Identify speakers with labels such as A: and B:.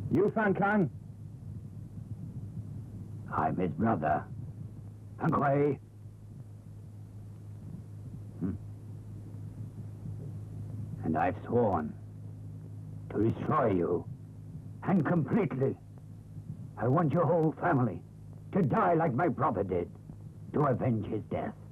A: You Fan Kang?
B: I'm his brother. Fan Kuei. And I've sworn to destroy you, and completely. I want your whole family to die like my brother did, to avenge his death.